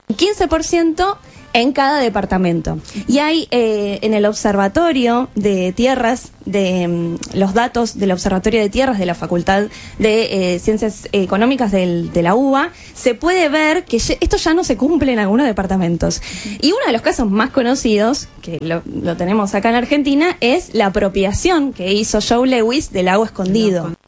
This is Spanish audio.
15% en cada departamento. Y hay en el Observatorio de Tierras, los datos del Observatorio de Tierras de la Facultad de Ciencias Económicas de la UBA, se puede ver que esto ya no se cumple en algunos departamentos. Y uno de los casos más conocidos, que lo tenemos acá en Argentina, es la apropiación que hizo Joe Lewis del lago escondido.